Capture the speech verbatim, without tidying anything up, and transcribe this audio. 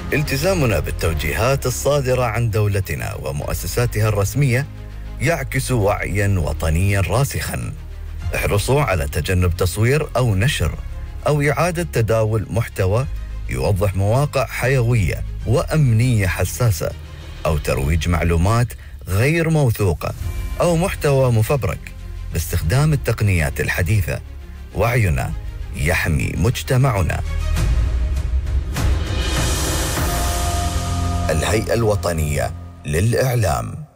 التزامنا بالتوجيهات الصادرة عن دولتنا ومؤسساتها الرسمية يعكس وعياً وطنياً راسخاً. احرصوا على تجنب تصوير أو نشر أو إعادة تداول محتوى يوضح مواقع حيوية وأمنية حساسة، أو ترويج معلومات غير موثوقة أو محتوى مفبرك باستخدام التقنيات الحديثة. وعينا يحمي مجتمعنا. الهيئة الوطنية للإعلام.